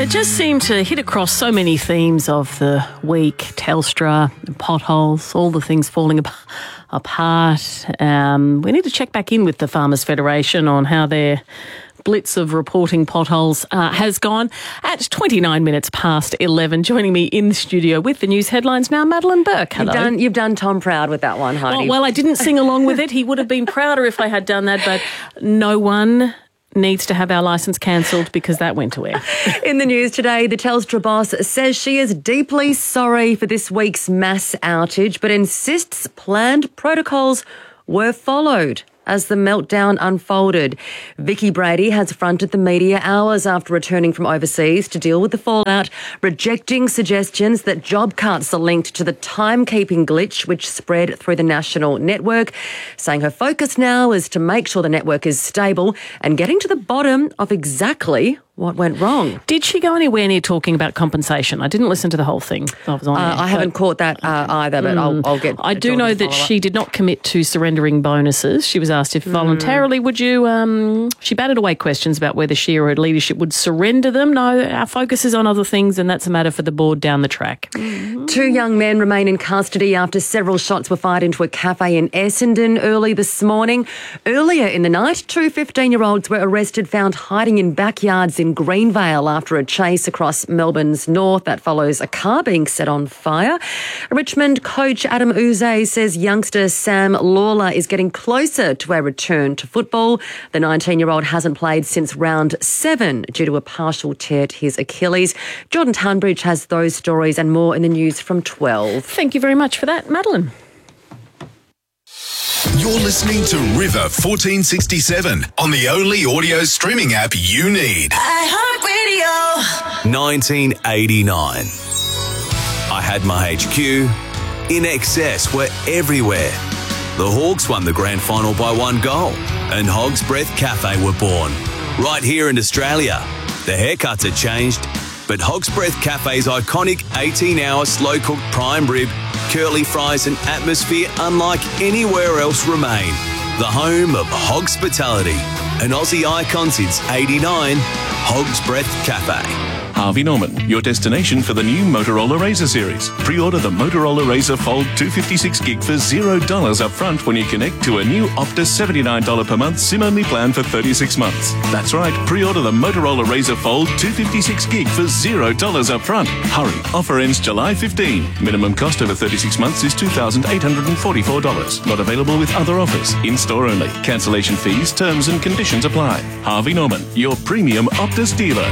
They just seem to hit across so many themes of the week. Telstra, potholes, all the things falling apart. We need to check back in with the Farmers Federation on how their blitz of reporting potholes has gone. At 29 minutes past 11, joining me in the studio with the news headlines now, Madeline Burke. Hello. You've done Tom proud with that one, Heidi. Well, I didn't sing along with it. He would have been prouder if I had done that, but no one needs to have our licence cancelled because that went to air. In the news today, the Telstra boss says she is deeply sorry for this week's mass outage, but insists planned protocols were followed as the meltdown unfolded. Vicky Brady has fronted the media hours after returning from overseas to deal with the fallout, rejecting suggestions that job cuts are linked to the timekeeping glitch which spread through the national network, saying her focus now is to make sure the network is stable and getting to the bottom of exactly what went wrong. Did she go anywhere near talking about compensation? I didn't listen to the whole thing. I was on I haven't caught that either, but I'll get... I do know that she did not commit to surrendering bonuses. She was asked if voluntarily would you... she batted away questions about whether she or her leadership would surrender them. No, our focus is on other things and that's a matter for the board down the track. Mm-hmm. 2 young men remain in custody after several shots were fired into a cafe in Essendon early this morning. Earlier in the night, 2 15-year-olds were arrested, found hiding in backyards in Greenvale after a chase across Melbourne's north that follows a car being set on fire. Richmond coach Adam Uze says youngster Sam Lawler is getting closer to a return to football. The 19-year-old hasn't played since round 7 due to a partial tear to his Achilles. Jordan Tunbridge has those stories and more in the news from 12. Thank you very much for that, Madeline. You're listening to River 1467 on the only audio streaming app you need. iHeartRadio. 1989. I had my HQ. In excess were everywhere. The Hawks won the grand final by 1 goal, and Hog's Breath Cafe were born. Right here in Australia. The haircuts had changed, but Hog's Breath Cafe's iconic 18-hour slow-cooked prime rib, curly fries and atmosphere unlike anywhere else remain. The home of Hogspitality, an Aussie icon since 89, Hog's Breath Cafe. Harvey Norman, your destination for the new Motorola Razr series. Pre-order the Motorola Razr Fold 256 gig for $0 up front when you connect to a new Optus $79 per month SIM-only plan for 36 months. That's right, pre-order the Motorola Razr Fold 256 gig for $0 up front. Hurry, offer ends July 15. Minimum cost over 36 months is $2,844. Not available with other offers. In-store only. Cancellation fees, terms and conditions apply. Harvey Norman, your premium Optus dealer.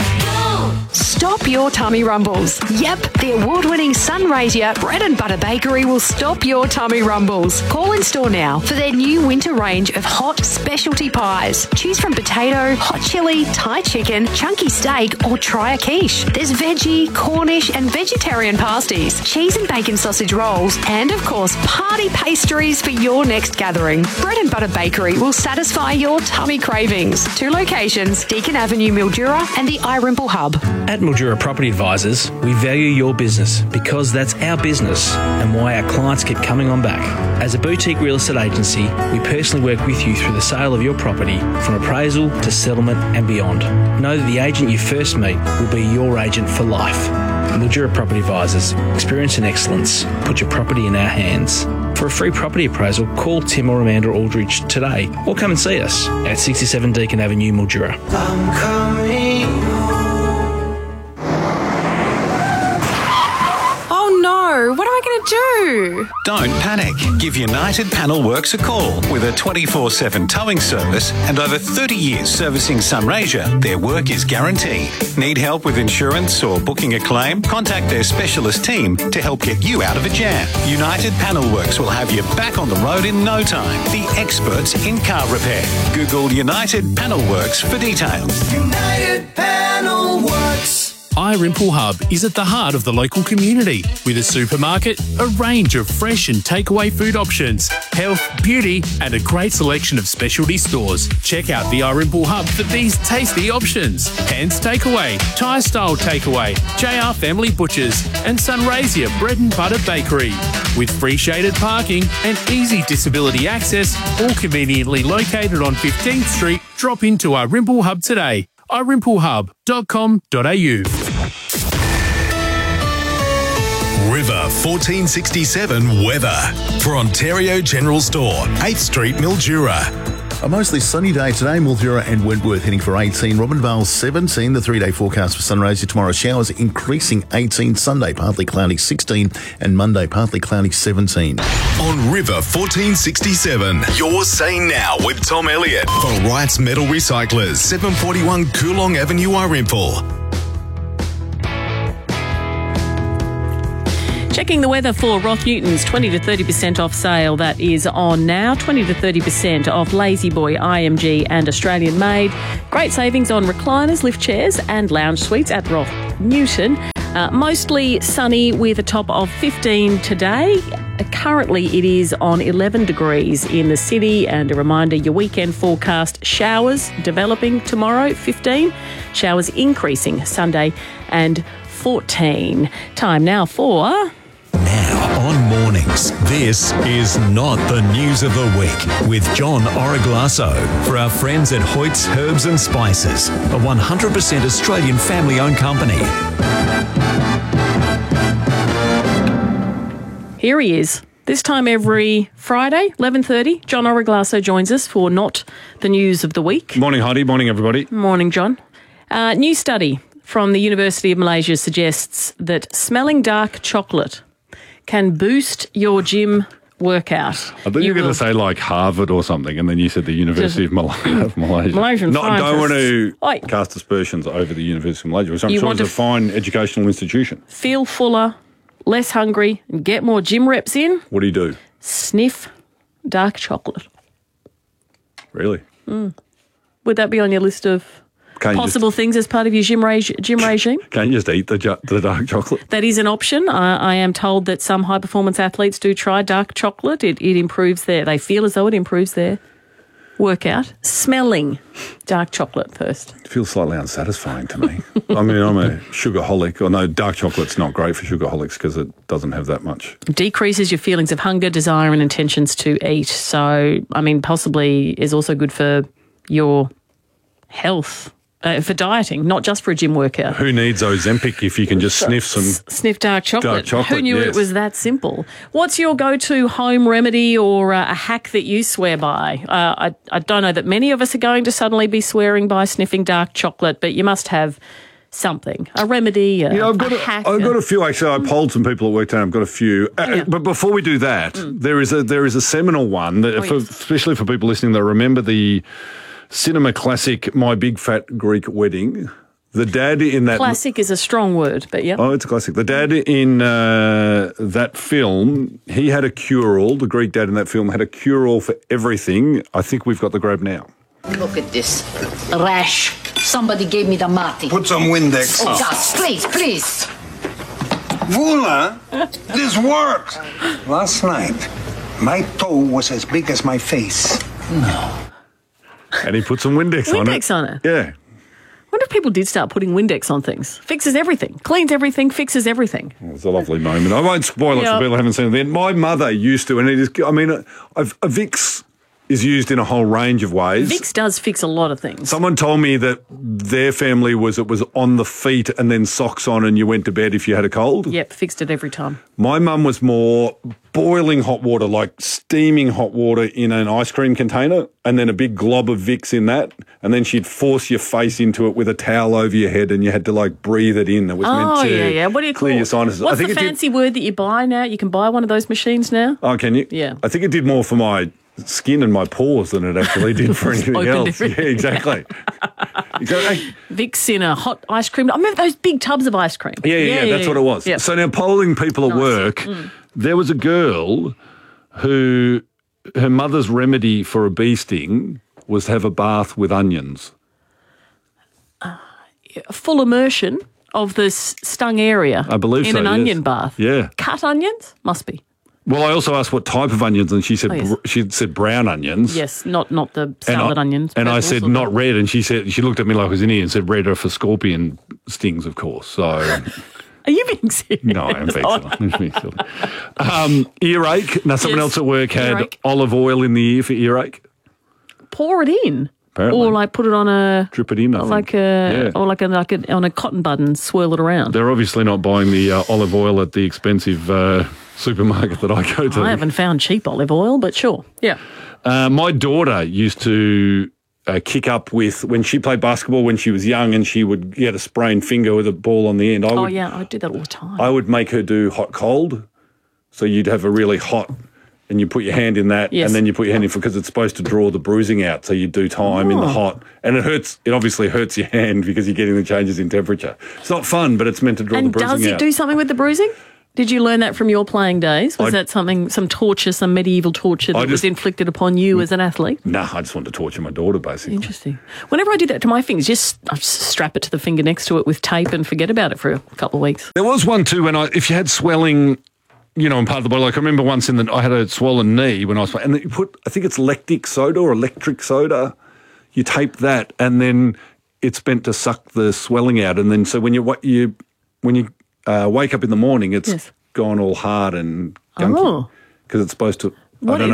Stop your tummy rumbles. Yep, the award-winning Sunraysia Bread and Butter Bakery will stop your tummy rumbles. Call in store now for their new winter range of hot specialty pies. Choose from potato, hot chili, Thai chicken, chunky steak, or try a quiche. There's veggie, Cornish and vegetarian pasties, cheese and bacon sausage rolls, and of course, party pastries for your next gathering. Bread and Butter Bakery will satisfy your tummy cravings. 2 locations, Deakin Avenue, Mildura, and the iRimple Hub. At Mildura Property Advisors, we value your business because that's our business and why our clients keep coming on back. As a boutique real estate agency, we personally work with you through the sale of your property from appraisal to settlement and beyond. Know that the agent you first meet will be your agent for life. Mildura Property Advisors, experience and excellence. Put your property in our hands. For a free property appraisal, call Tim or Amanda Aldridge today or come and see us at 67 Deakin Avenue, Mildura. I'm coming home. What am I going to do? Don't panic. Give United Panel Works a call. With a 24/7 towing service and over 30 years servicing Sunraysia, their work is guaranteed. Need help with insurance or booking a claim? Contact their specialist team to help get you out of a jam. United Panel Works will have you back on the road in no time. The experts in car repair. Google United Panel Works for details. United Panel Works. iRimple Hub is at the heart of the local community with a supermarket, a range of fresh and takeaway food options, health, beauty and a great selection of specialty stores. Check out the iRimple Hub for these tasty options. Hands Takeaway, Thai Style Takeaway, JR Family Butchers and Sunraysia Bread and Butter Bakery. With free shaded parking and easy disability access, all conveniently located on 15th Street, drop into iRimple Hub today. iRimpleHub.com.au. River 1467 weather for Ontario General Store, 8th Street, Mildura. A mostly sunny day today. Mildura and Wentworth heading for 18. Robinvale 17. The 3-day forecast for Sunraysia tomorrow. Showers increasing 18. Sunday partly cloudy 16. And Monday partly cloudy 17. On River 1467, you're saying now with Tom Elliott for Wright's Metal Recyclers, 741 Coolong Avenue, Irimple. Checking the weather for Roth Newton's 20 to 30% off sale. That is on now. 20 to 30% off Lazy Boy, IMG and Australian Made. Great savings on recliners, lift chairs and lounge suites at Roth Newton. Mostly sunny with a top of 15 today. Currently it is on 11 degrees in the city. And a reminder, your weekend forecast, showers developing tomorrow, 15. Showers increasing Sunday and 14. Time now for... Now on Mornings, this is not the news of the week with John Origlasso for our friends at Hoyt's Herbs and Spices, a 100% Australian family-owned company. Here he is. This time every Friday, 11:30, John Origlasso joins us for Not the News of the Week. Morning, Heidi. Morning, everybody. Morning, John. New study from the University of Malaysia suggests that smelling dark chocolate can boost your gym workout. I thought you were going to say like Harvard or something, and then you said the University of Malaysia. Malaysian I don't want to Oi. cast aspersions over the University of Malaysia, which I'm sure is a fine educational institution. Feel fuller, less hungry, and get more gym reps in. What do you do? Sniff dark chocolate. Really? Would that be on your list of possible things as part of your gym regime? Can't you just eat the dark chocolate? That is an option. I am told that some high-performance athletes do try dark chocolate. It improves they feel as though it improves their workout. Smelling dark chocolate first. It feels slightly unsatisfying to me. I mean, I'm a sugarholic. Although dark chocolate's not great for sugarholics because it doesn't have that much. Decreases your feelings of hunger, desire and intentions to eat. So, I mean, possibly is also good for your health. For dieting, not just for a gym workout. Who needs Ozempic if you can just sniff dark chocolate? Who knew yes. it was that simple? What's your go-to home remedy or a hack that you swear by? I don't know that many of us are going to suddenly be swearing by sniffing dark chocolate, but you must have something, a remedy, a hack. I've got a few. Actually, I polled some people at work today. I've got a few. But before we do that, there is a seminal one, that especially for people listening that remember the cinema classic, My Big Fat Greek Wedding. The dad in that... Classic is a strong word, but yeah. Oh, it's a classic. The dad in that film, he had a cure-all. The Greek dad in that film had a cure-all for everything. I think we've got the grab now. Look at this. Rash. Somebody gave me the mati. Put some Windex. Oh, just please. Vula, this works. Last night, my toe was as big as my face. No. And he put some Windex on it. Windex on it? Yeah. I wonder if people did start putting Windex on things. Fixes everything. Cleans everything, fixes everything. It was a lovely moment. I won't spoil it for people who haven't seen it then. My mother used to, and it is, I mean, a Vicks is used in a whole range of ways. Vicks does fix a lot of things. Someone told me that their family was on the feet and then socks on and you went to bed if you had a cold. Yep, fixed it every time. My mum was more boiling hot water, like steaming hot water in an ice cream container and then a big glob of Vicks in that, and then she'd force your face into it with a towel over your head and you had to like breathe it in. It was meant to What do you clear your sinuses. What's the fancy word that you buy now? You can buy one of those machines now? Oh, can you? Yeah. I think it did more for my skin and my pores than it actually did for anything else. Yeah, exactly. Vicks in a hot ice cream. I remember those big tubs of ice cream. Yeah, that's what it was. Yep. So now polling people at work, there was a girl who her mother's remedy for a bee sting was to have a bath with onions. Full immersion of the stung area. I believe in so, an yes. onion bath. Yeah. Cut onions? Must be. Well, I also asked what type of onions, and she said she said brown onions. Yes, not the salad onions. And I said not red, and she looked at me like I was an idiot and said red are for scorpion stings, of course. So. Are you being serious? No, I am being silly. Earache. Now, someone else at work had olive oil in the ear for earache. Pour it in. Apparently. Or like put it on a drip it in. I think. On a cotton bud and swirl it around. They're obviously not buying the olive oil at the expensive supermarket that I go to. I haven't found cheap olive oil, but sure. Yeah. My daughter used to kick up with, when she played basketball when she was young, and she would get a sprained finger with a ball on the end. I do that all the time. I would make her do hot cold. So you'd have a really hot, and you put your hand in that, and then you put your hand in, because it's supposed to draw the bruising out. So you do time in the hot, and it hurts. It obviously hurts your hand because you're getting the changes in temperature. It's not fun, but it's meant to draw the bruising out. And does it do something with the bruising? Did you learn that from your playing days? Was that some torture, some medieval torture that was inflicted upon you as an athlete? No, I just want to torture my daughter, basically. Interesting. Whenever I do that to my fingers, I just strap it to the finger next to it with tape and forget about it for a couple of weeks. There was one too, if you had swelling, in part of the body, like I remember once I had a swollen knee when I was playing, and you put, I think it's lactic soda or electric soda, you tape that, and then it's meant to suck the swelling out, and then so when you wake up in the morning, it's gone all hard and gunky because it's supposed to.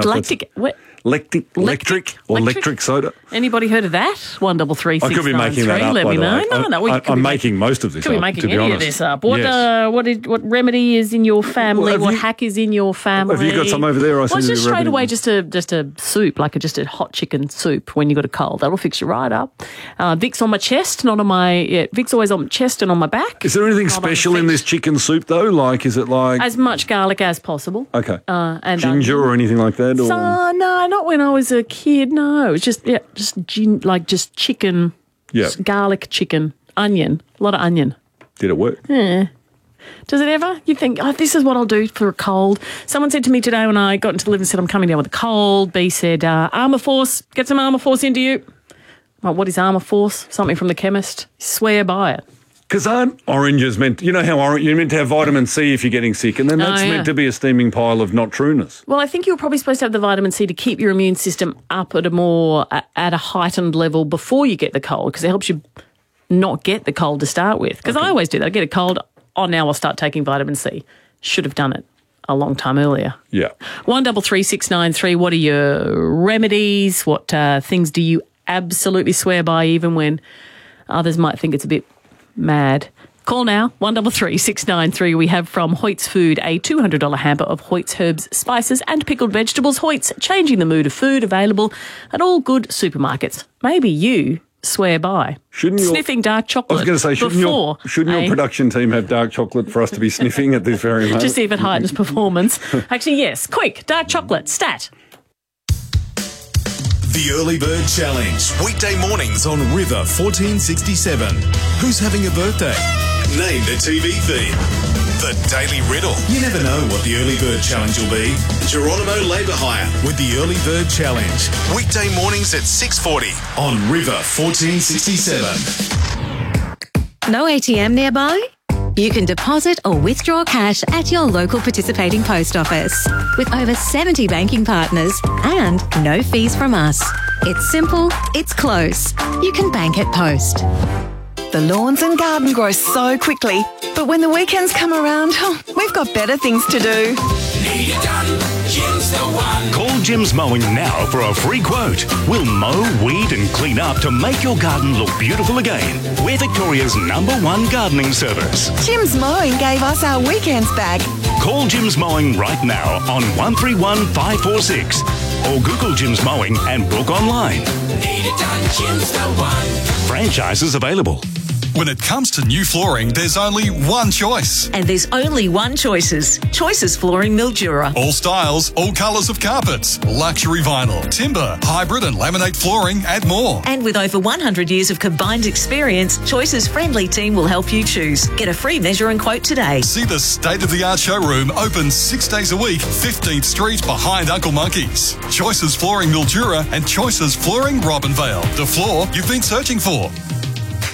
Electric soda. Anybody heard of that? 133 I could be making that up. Let me know. I'm making most of this up. Could be making any of this up. What remedy is in your family? What hack is in your family? Have you got some over there? Just straight away, just a soup, just a hot chicken soup when you got a cold. That'll fix you right up. Vicks on my chest, not on my. Vicks always on my chest and on my back. Is there anything special in this chicken soup though? Is it as much garlic as possible? Okay. And ginger or anything like that? Or? No, not when I was a kid. No, it's just chicken. Yeah. Garlic, chicken, onion, a lot of onion. Did it work? Yeah. Does it ever? You think, this is what I'll do for a cold. Someone said to me today when I got into the live and said, I'm coming down with a cold. B said, Armour Force, get some Armour Force into you. Well, what is Armour Force? Something from the chemist. Swear by it. Because aren't oranges meant, how you're meant to have vitamin C if you're getting sick, and then that's meant to be a steaming pile of not trueness. Well, I think you're probably supposed to have the vitamin C to keep your immune system up at a heightened level before you get the cold, because it helps you not get the cold to start with. Because I always do that. I get a cold, now I'll start taking vitamin C. Should have done it a long time earlier. Yeah. 133693, what are your remedies? What things do you absolutely swear by, even when others might think it's a bit mad? Call now, 133693. We have from Hoyt's Food a $200 hamper of Hoyt's herbs, spices and pickled vegetables. Hoyt's, changing the mood of food, available at all good supermarkets. Maybe you swear by sniffing dark chocolate. I was going to say, shouldn't your production team have dark chocolate for us to be sniffing at this very moment? Just see if it heightens performance. Actually, yes. Quick, dark chocolate, stat. The Early Bird Challenge. Weekday mornings on River 1467. Who's having a birthday? Name the TV theme. The Daily Riddle. You never know what the Early Bird Challenge will be. Geronimo Labour Hire with the Early Bird Challenge. Weekday mornings at 6:40 on River 1467. No ATM nearby? You can deposit or withdraw cash at your local participating post office with over 70 banking partners and no fees from us. It's simple, it's close. You can bank at Post. The lawns and garden grow so quickly, but when the weekends come around, we've got better things to do. Need it done, Jim's the one. Call Jim's Mowing now for a free quote. We'll mow, weed and clean up to make your garden look beautiful again. We're Victoria's #1 gardening service. Jim's Mowing gave us our weekends back. Call Jim's Mowing right now on 131 546 or Google Jim's Mowing and book online. Need it done, Jim's the one. Franchises available. When it comes to new flooring, there's only one choice. And there's only one Choices. Choices Flooring Mildura. All styles, all colours of carpets, luxury vinyl, timber, hybrid and laminate flooring and more. And with over 100 years of combined experience, Choices' friendly team will help you choose. Get a free measure and quote today. See the state-of-the-art showroom open 6 days a week, 15th Street behind Uncle Monkey's. Choices Flooring Mildura and Choices Flooring Robinvale. The floor you've been searching for.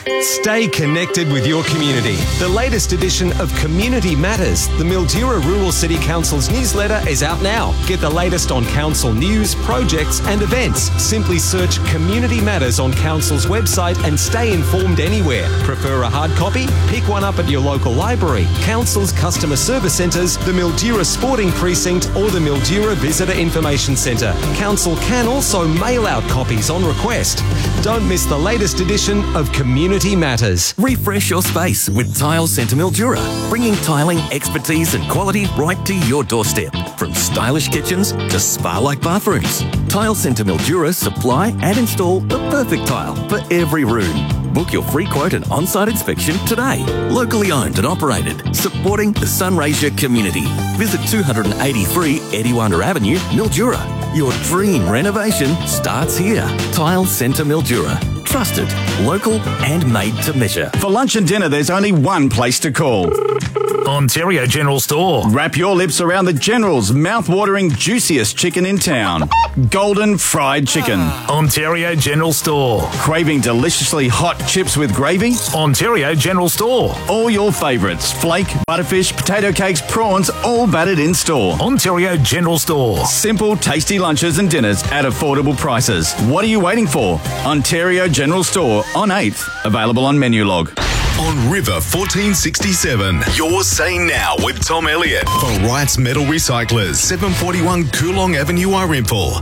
Stay connected with your community. The latest edition of Community Matters, the Mildura Rural City Council's newsletter, is out now. Get the latest on council news, projects and events. Simply search Community Matters on Council's website and stay informed anywhere. Prefer a hard copy? Pick one up at your local library, Council's customer service centres, the Mildura Sporting Precinct or the Mildura Visitor Information Centre. Council can also mail out copies on request. Don't miss the latest edition of Community Matters. Refresh your space with Tile Centre Mildura, bringing tiling expertise and quality right to your doorstep. From stylish kitchens to spa-like bathrooms, Tile Centre Mildura supply and install the perfect tile for every room. Book your free quote and on-site inspection today. Locally owned and operated, supporting the Sunraysia community. Visit 283 Ediwanda Avenue, Mildura. Your dream renovation starts here. Tile Centre Mildura. Trusted, local and made to measure. For lunch and dinner, there's only one place to call. Ontario General Store. Wrap your lips around the General's mouth-watering, juiciest chicken in town. Golden fried chicken. Ontario General Store. Craving deliciously hot chips with gravy? Ontario General Store. All your favourites. Flake, butterfish, potato cakes, prawns, all battered in store. Ontario General Store. Simple, tasty lunches and dinners at affordable prices. What are you waiting for? Ontario General Store on 8th. Available on Menulog. On River 1467, you're saying now with Tom Elliott for Wright's Metal Recyclers, 741 Coolong Avenue, Arimpool.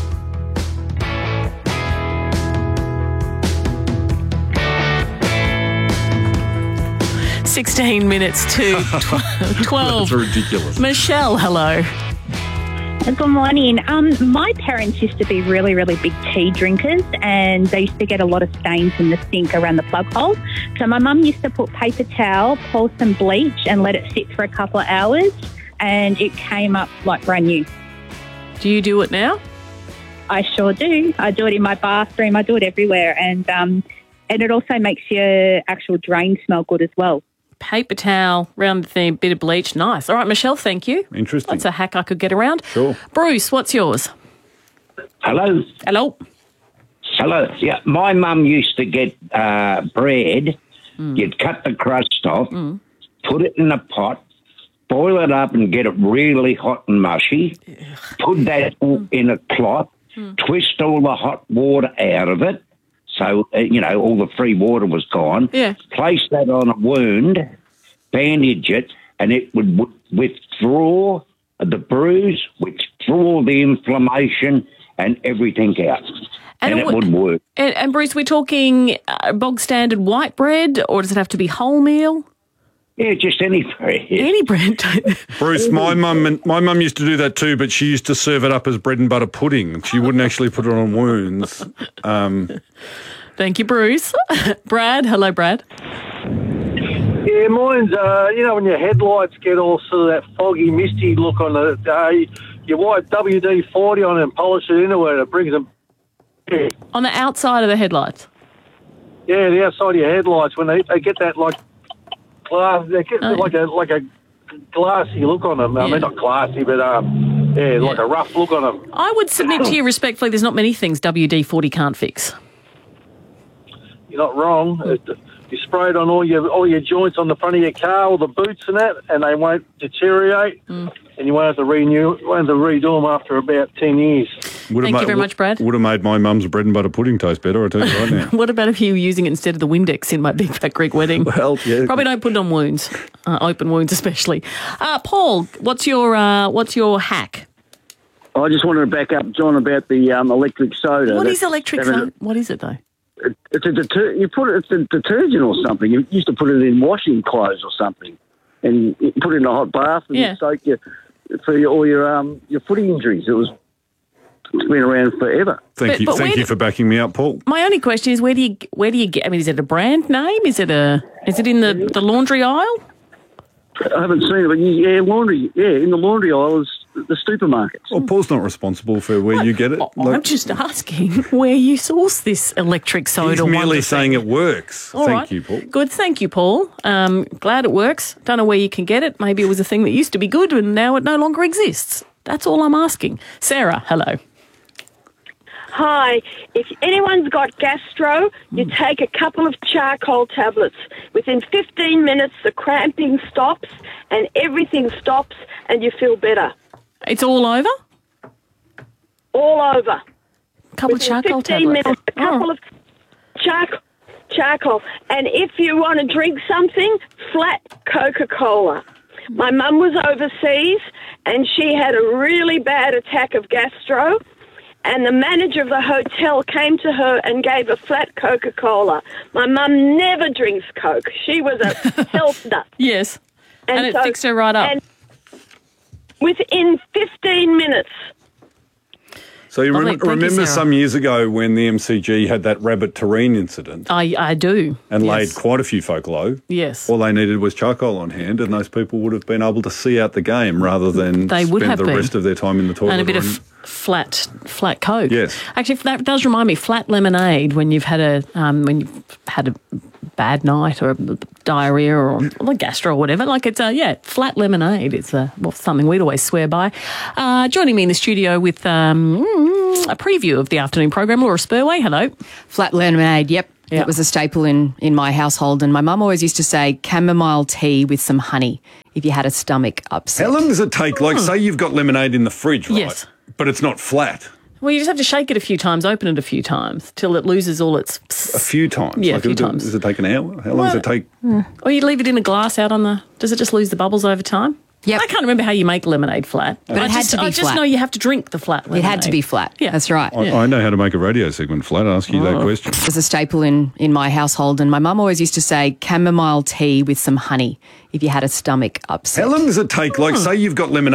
16 minutes to 12. That's ridiculous. Michelle, hello. Good morning. My parents used to be really, really big tea drinkers, and they used to get a lot of stains in the sink around the plug hole. So my mum used to put paper towel, pour some bleach and let it sit for a couple of hours, and it came up like brand new. Do you do it now? I sure do. I do it in my bathroom. I do it everywhere, and it also makes your actual drain smell good as well. Paper towel, round the thing, bit of bleach. Nice. All right, Michelle, thank you. Interesting. That's a hack I could get around. Sure. Bruce, what's yours? Hello. Hello. Hello. Yeah, my mum used to get bread. You'd cut the crust off, put it in a pot, boil it up and get it really hot and mushy. Put that in a cloth, twist all the hot water out of it. So, all the free water was gone. Yeah. Place that on a wound, bandage it, and it would withdraw the bruise, withdraw the inflammation and everything out. And it would work. And Bruce, we're talking bog standard white bread, or does it have to be wholemeal? Yeah, just any bread. Any bread. Bruce, my mum used to do that too, but she used to serve it up as bread and butter pudding. She wouldn't actually put it on wounds. Thank you, Bruce. Brad, hello, Brad. Yeah, mine's, when your headlights get all sort of that foggy, misty look on it, you wipe WD-40 on it and polish it into it, it brings them... Yeah. On the outside of the headlights? Yeah, the outside of your headlights, when they get that, like, glass, they get like a glassy look on them. I mean, not glassy, but, like a rough look on them. I would submit to you respectfully, there's not many things WD-40 can't fix. You're not wrong. You spray it on all your joints on the front of your car, all the boots and that, and they won't deteriorate. And you won't have to redo them after about 10 years. Thank you very much, Brad. Would have made my mum's bread and butter pudding taste better, I tell you right now. What about if you were using it instead of the Windex in my Big Fat Greek wedding? Well, yeah. Probably don't put it on wounds, open wounds especially. Paul, what's your hack? I just wanted to back up John about the electric soda. What is electric soda? What is it though? It's a it's a detergent or something. You used to put it in washing clothes or something, and you put it in a hot bath and soak all your footy injuries. It's been around forever. Thank you for backing me up, Paul. My only question is where do you get? I mean, is it a brand name? Is it in the laundry aisle? I haven't seen it, but in the laundry aisle is the supermarkets. Well, Paul's not responsible for where you get it. I'm just asking where you source this electric soda. He's merely saying it works. Thank you, Paul. Good, thank you, Paul. Glad it works. Don't know where you can get it. Maybe it was a thing that used to be good and now it no longer exists. That's all I'm asking. Sarah, hello. Hi. If anyone's got gastro, you take a couple of charcoal tablets. Within 15 minutes, the cramping stops and everything stops and you feel better. It's all over? All over. A couple of charcoal tablets. Minutes, a couple of charcoal. And if you want to drink something, flat Coca-Cola. My mum was overseas and she had a really bad attack of gastro, and the manager of the hotel came to her and gave a flat Coca-Cola. My mum never drinks Coke. She was a health nut. Yes. And it fixed her right up. And within 15 minutes. So you remember some years ago when the MCG had that rabbit terrine incident? I do. And laid quite a few folk low. Yes. All they needed was charcoal on hand, and those people would have been able to see out the game rather than spend the rest of their time in the toilet. And a bit of flat Coke. Yes. Actually, that does remind me, flat lemonade when you've had a bad night or diarrhea or gastro or whatever. Like it's flat lemonade. It's something we'd always swear by. Joining me in the studio with a preview of the afternoon program, Laura Spurway. Hello. Flat lemonade. Yep. It was a staple in my household, and my mum always used to say chamomile tea with some honey if you had a stomach upset. How long does it take? Like, say you've got lemonade in the fridge, right? Yes. But it's not flat. Well, you just have to shake it a few times, open it a few times till it loses all its... A few times? Yeah, a few times. Does it take an hour? How long does it take? Or you leave it in a glass out on the... Does it just lose the bubbles over time? Yep. I can't remember how you make lemonade flat. But it had to be flat. I just know you have to drink the flat lemonade. It had to be flat. Yeah. That's right. I know how to make a radio segment flat. I'll ask you that question. It was a staple in my household, and my mum always used to say chamomile tea with some honey if you had a stomach upset. How long does it take? Like, say you've got lemonade